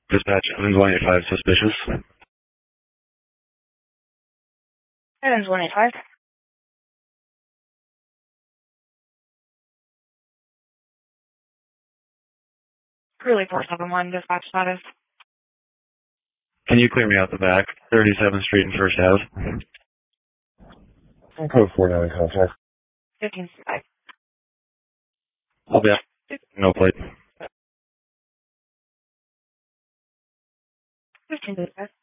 Dispatch, Evans 185, suspicious. Evans 185. Curly 471, dispatch status. Can you clear me out the back? 37th Street and First Ave. Code 49 contact. 1565. I'll be up. No plate. 1565.